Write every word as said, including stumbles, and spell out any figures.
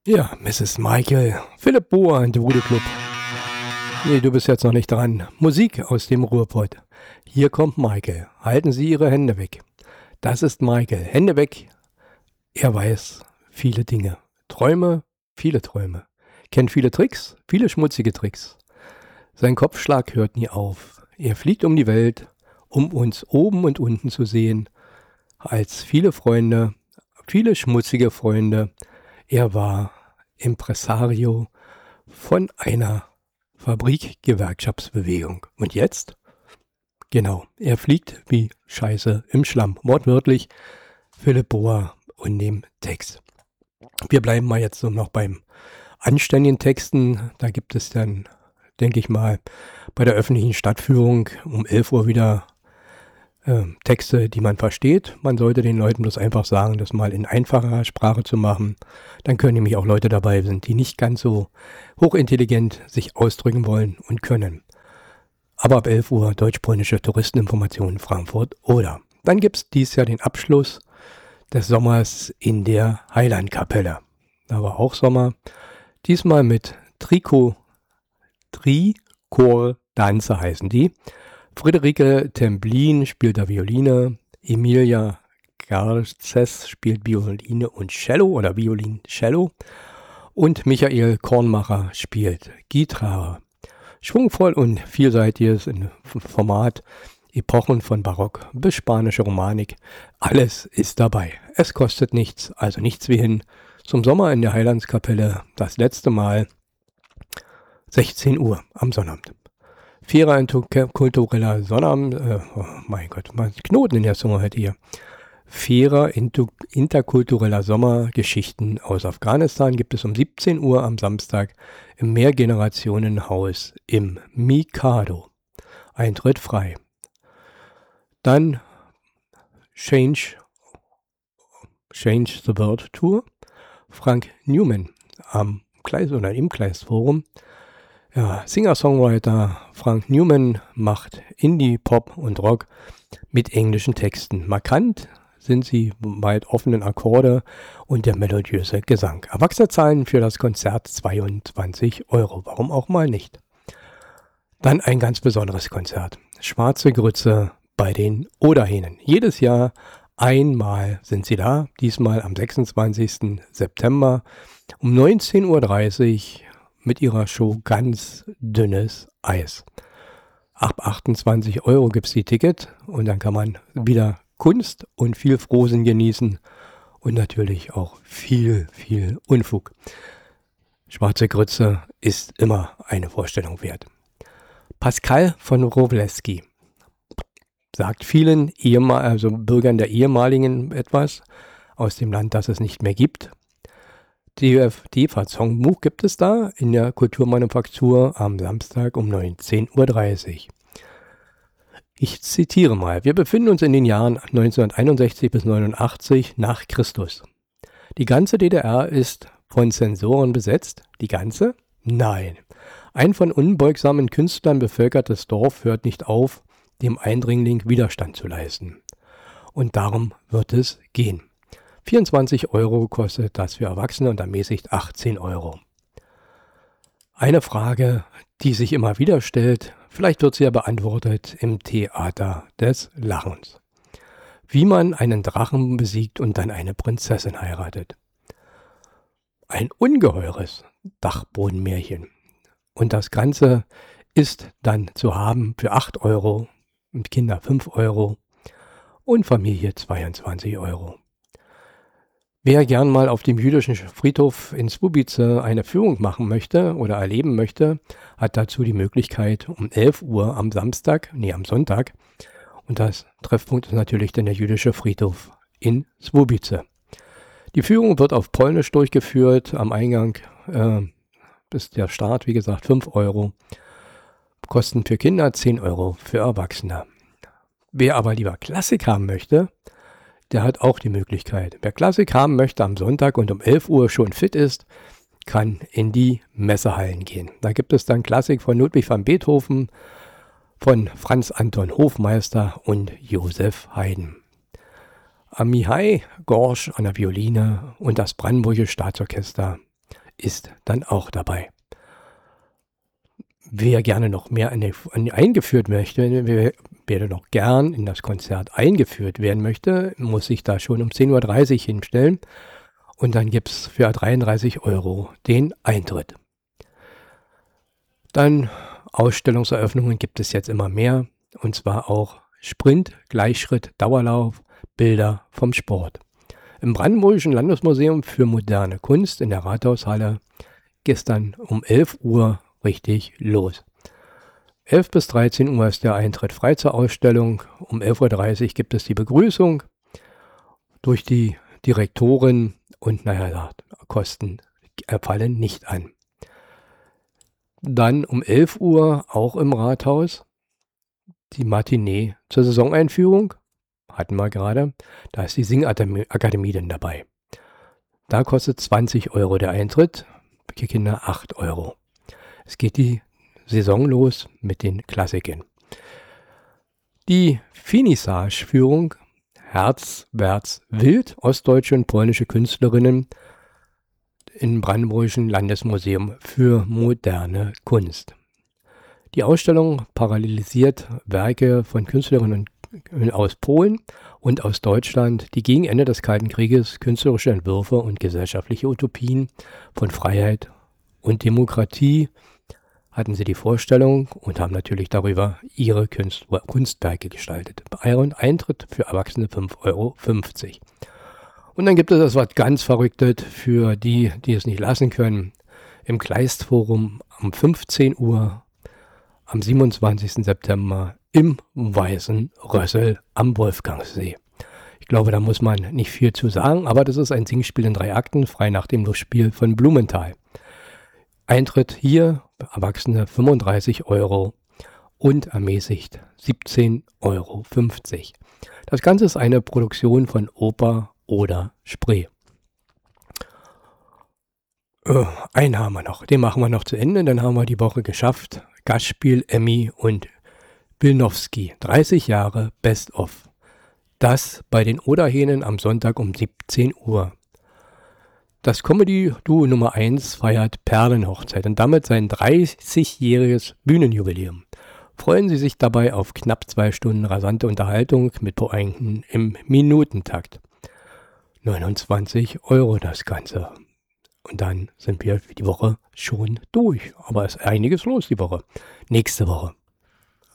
Ja, Misses Michael, Philipp Bohr und der Voodoo Club. Nee, du bist jetzt noch nicht dran. Musik aus dem Ruhrpott. Hier kommt Michael. Halten Sie Ihre Hände weg. Das ist Michael. Hände weg. Er weiß viele Dinge. Träume, viele Träume. Kennt viele Tricks, viele schmutzige Tricks. Sein Kopfschlag hört nie auf. Er fliegt um die Welt, um uns oben und unten zu sehen. Als viele Freunde, viele schmutzige Freunde. Er war Impresario von einer Fabrik-Gewerkschaftsbewegung. Und jetzt? Genau, er fliegt wie Scheiße im Schlamm. Wortwörtlich Philipp Bohr und dem Text. Wir bleiben mal jetzt so noch beim anständigen Texten. Da gibt es dann, denke ich mal, bei der öffentlichen Stadtführung um elf Uhr wieder äh, Texte, die man versteht. Man sollte den Leuten bloß einfach sagen, das mal in einfacher Sprache zu machen. Dann können nämlich auch Leute dabei sind, die nicht ganz so hochintelligent sich ausdrücken wollen und können. Aber ab elf Uhr deutsch-polnische Touristeninformationen Frankfurt oder. Dann gibt es dieses Jahr den Abschluss des Sommers in der Heilandkapelle. Da war auch Sommer. Diesmal mit Trikot, Trichor-Danze heißen die. Friederike Templin spielt da Violine, Emilia Garces spielt Violine und Cello oder Violin-Cello und Michael Kornmacher spielt Gitarre. Schwungvoll und vielseitiges Format, Epochen von Barock bis spanische Romanik, alles ist dabei. Es kostet nichts, also nichts wie hin zum Sommer in der Heilandskapelle, das letzte Mal sechzehn Uhr am Sonnabend. Fairer interkultureller Sonnabend, äh, oh mein Gott, was Knoten in der Zunge heute hier. Fairer interkultureller Sommergeschichten aus Afghanistan gibt es um siebzehn Uhr am Samstag im Mehrgenerationenhaus im Mikado. Eintritt frei. Dann Change, Change the World Tour. Frank Newman am Kleist oder im Kleistforum. Ja, Singer-Songwriter Frank Newman macht Indie, Pop und Rock mit englischen Texten. Markant sind sie weit offenen Akkorde und der melodiöse Gesang. Erwachsene zahlen für das Konzert zweiundzwanzig Euro. Warum auch mal nicht? Dann ein ganz besonderes Konzert. Schwarze Grütze bei den Oderhähnen. Jedes Jahr einmal sind sie da. Diesmal am sechsundzwanzigsten September um neunzehn Uhr dreißig mit ihrer Show Ganz dünnes Eis. Ab achtundzwanzig Euro gibt es die Ticket und dann kann man wieder Kunst und viel Frohsinn genießen und natürlich auch viel, viel Unfug. Schwarze Grütze ist immer eine Vorstellung wert. Pascal von Wrobleski sagt vielen Ehemal- also Bürgern der ehemaligen etwas aus dem Land, das es nicht mehr gibt. D F D-Songbuch gibt es da in der Kulturmanufaktur am Samstag um neunzehn Uhr dreißig. Ich zitiere mal. Wir befinden uns in den Jahren neunzehnhunderteinundsechzig bis neunundachtzig nach Christus. Die ganze D D R ist von Zensoren besetzt. Die ganze? Nein. Ein von unbeugsamen Künstlern bevölkertes Dorf hört nicht auf, dem Eindringling Widerstand zu leisten. Und darum wird es gehen. vierundzwanzig Euro kostet das für Erwachsene und ermäßigt achtzehn Euro. Eine Frage, die sich immer wieder stellt, vielleicht wird sie ja beantwortet im Theater des Lachens. Wie man einen Drachen besiegt und dann eine Prinzessin heiratet. Ein ungeheures Dachbodenmärchen. Und das Ganze ist dann zu haben für acht Euro, mit Kinder fünf Euro und Familie zweiundzwanzig Euro. Wer gern mal auf dem jüdischen Friedhof in Słubice eine Führung machen möchte oder erleben möchte, hat dazu die Möglichkeit um elf Uhr am Samstag, nee am Sonntag. Und das Treffpunkt ist natürlich dann der jüdische Friedhof in Słubice. Die Führung wird auf Polnisch durchgeführt, am Eingang äh, ist der Start, wie gesagt, fünf Euro. Kosten für Kinder zehn Euro für Erwachsene. Wer aber lieber Klassik haben möchte, der hat auch die Möglichkeit. Wer Klassik haben möchte am Sonntag und um elf Uhr schon fit ist, kann in die Messehallen gehen. Da gibt es dann Klassik von Ludwig van Beethoven, von Franz Anton Hofmeister und Josef Haydn. Amihai Gorsch an der Violine und das Brandenburgische Staatsorchester ist dann auch dabei. Wer gerne noch mehr an die, an die eingeführt möchte, wer, wer noch gern in das Konzert eingeführt werden möchte, muss sich da schon um zehn Uhr dreißig hinstellen. Und dann gibt es für dreiunddreißig Euro den Eintritt. Dann Ausstellungseröffnungen gibt es jetzt immer mehr. Und zwar auch Sprint, Gleichschritt, Dauerlauf, Bilder vom Sport. Im Brandenburgischen Landesmuseum für moderne Kunst in der Rathaushalle gestern um elf Uhr richtig los. elf bis dreizehn Uhr ist der Eintritt frei zur Ausstellung. Um elf Uhr dreißig gibt es die Begrüßung durch die Direktorin und naja, Kosten fallen nicht an. Dann um elf Uhr auch im Rathaus die Matinee zur Saisoneinführung. Hatten wir gerade. Da ist die Singakademie denn dabei. Da kostet zwanzig Euro der Eintritt, für Kinder acht Euro. Es geht die Saison los mit den Klassikern. Die Finissage-Führung Herz, Wärts, Wild, ostdeutsche und polnische Künstlerinnen im Brandenburgischen Landesmuseum für moderne Kunst. Die Ausstellung parallelisiert Werke von Künstlerinnen aus Polen und aus Deutschland, die gegen Ende des Kalten Krieges künstlerische Entwürfe und gesellschaftliche Utopien von Freiheit und Demokratie hatten sie die Vorstellung und haben natürlich darüber ihre Kunst, Kunstwerke gestaltet. Eintritt für Erwachsene fünf Euro fünfzig. Und dann gibt es das was ganz Verrücktes für die, die es nicht lassen können. Im Kleistforum um fünfzehn Uhr am siebenundzwanzigsten September im Weißen Rössel am Wolfgangsee. Ich glaube, da muss man nicht viel zu sagen, aber das ist ein Singspiel in drei Akten, frei nach dem Lustspiel von Blumenthal. Eintritt hier, Erwachsene fünfunddreißig Euro und ermäßigt siebzehn Euro fünfzig. Das Ganze ist eine Produktion von Oper oder Spree. Äh, einen haben wir noch, den machen wir noch zu Ende, dann haben wir die Woche geschafft. Gastspiel Emmy und Wilnowski, dreißig Jahre Best of. Das bei den Oderhähnen am Sonntag um siebzehn Uhr. Das Comedy-Duo Nummer eins feiert Perlenhochzeit und damit sein dreißigjähriges Bühnenjubiläum. Freuen Sie sich dabei auf knapp zwei Stunden rasante Unterhaltung mit Pointen im Minutentakt. neunundzwanzig Euro das Ganze. Und dann sind wir für die Woche schon durch. Aber es ist einiges los die Woche. Nächste Woche